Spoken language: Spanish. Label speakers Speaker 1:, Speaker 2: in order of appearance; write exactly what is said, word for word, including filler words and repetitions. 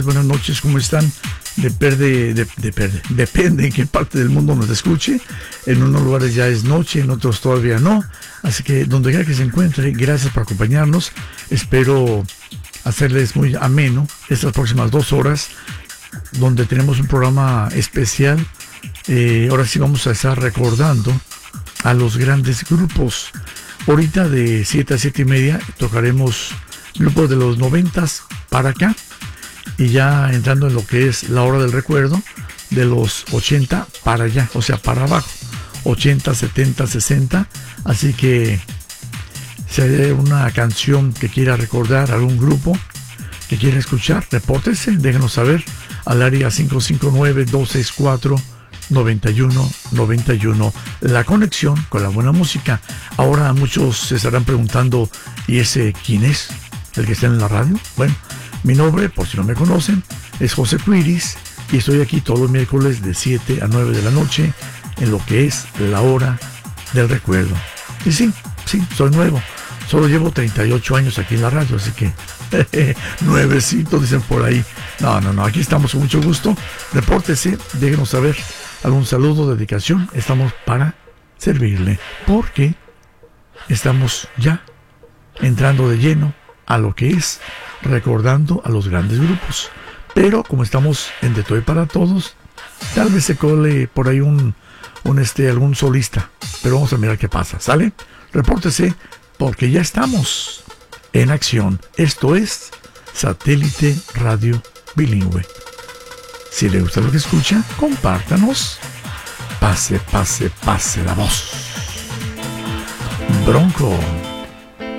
Speaker 1: Buenas noches, ¿cómo están? Depende, de, de, depende en qué parte del mundo nos escuche. En unos lugares ya es noche, en otros todavía no. Así que donde quiera que se encuentre, gracias por acompañarnos. Espero hacerles muy ameno estas próximas dos horas, donde tenemos un programa especial. Eh, ahora sí vamos a estar recordando a los grandes grupos. Ahorita de siete a siete y media tocaremos grupos de los noventas para acá. Y ya entrando en lo que es la hora del recuerdo, de los ochenta para allá, o sea, para abajo, ochenta, setenta, sesenta. Así que si hay una canción que quiera recordar, algún grupo que quiera escuchar, repórtese, déjenos saber al área cinco cinco nueve, dos seis cuatro, nueve uno nueve uno. La conexión con la buena música. Ahora muchos se estarán preguntando, ¿y ese quién es? ¿El que está en la radio? Bueno, mi nombre, por si no me conocen, es José Cuiris y estoy aquí todos los miércoles de siete a nueve de la noche en lo que es la hora del recuerdo. Y sí, sí, soy nuevo. Solo llevo treinta y ocho años aquí en la radio, así que nuevecito dicen por ahí. No, no, no, aquí estamos con mucho gusto. Repórtese, déjenos saber algún saludo, dedicación. Estamos para servirle porque estamos ya entrando de lleno a lo que es recordando a los grandes grupos. Pero como estamos en De Todo y Para Todos, tal vez se cole por ahí un, un este, algún solista. Pero vamos a mirar qué pasa, ¿sale? Repórtese porque ya estamos en acción. Esto es Satélite Radio Bilingüe. Si le gusta lo que escucha, compártanos. Pase, pase, pase la voz. Bronco.